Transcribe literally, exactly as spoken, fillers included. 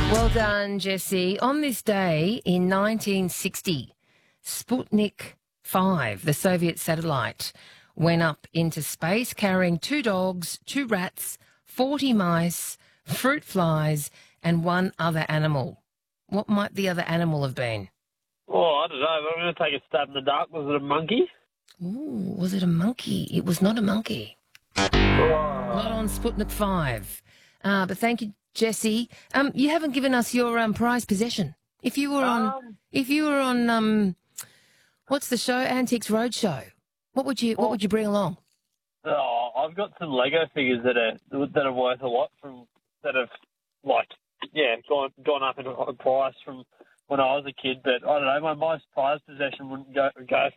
Well done, Jesse. On this day in nineteen sixty, Sputnik five, the Soviet satellite, went up into space carrying two dogs, two rats, forty mice, fruit flies, and one other animal. What might the other animal have been? Oh, I don't know. I'm going to take a stab in the dark. Was it a monkey? Ooh, was it a monkey? It was not a monkey. Oh. Not on Sputnik five. Uh, but thank you, Jesse. Um, you haven't given us your um, prized possession. If you were on, Um, if you were on, um, what's the show? Antiques Roadshow. What would you, what would you bring along? Oh, I've got some Lego figures that are that are worth a lot from that have like yeah gone gone up in price from when I was a kid. But I don't know, my most prized possession wouldn't go go